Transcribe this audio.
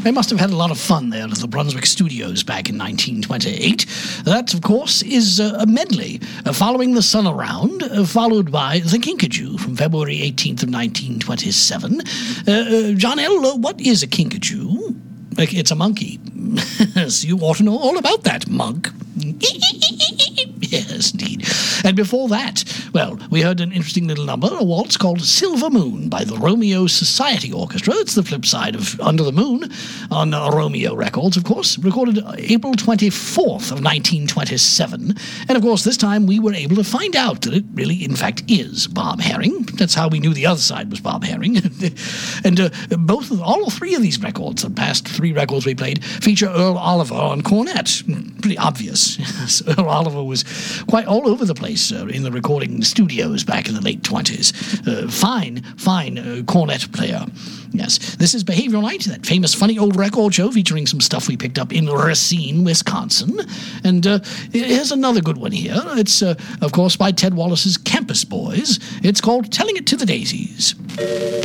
They must have had a lot of fun there at the Brunswick Studios back in 1928. That, of course, is a medley following the Sun Around, followed by The Kinkajou from February 18th of 1927. John L., what is a kinkajou? It's a monkey. Yes, you ought to know all about that, monk. Yes, indeed. And before that, well, we heard an interesting little number, a waltz called Silver Moon by the Romeo Society Orchestra. It's the flip side of Under the Moon on Romeo Records, of course, recorded April 24th of 1927. And, of course, this time we were able to find out that it really, in fact, is Bob Herring. That's how we knew the other side was Bob Herring. And all three of these records, the past three records we played, feature Earl Oliver on cornet. Pretty obvious. Yes, Earl Oliver was quite all over the place in the recording studios back in the late 20s. Fine cornet player. Yes, this is Behavioral Night, that famous funny old record show featuring some stuff we picked up in Racine, Wisconsin. And here's another good one here. It's, of course, by Ted Wallace's Campus Boys. It's called Telling It to the Daisies.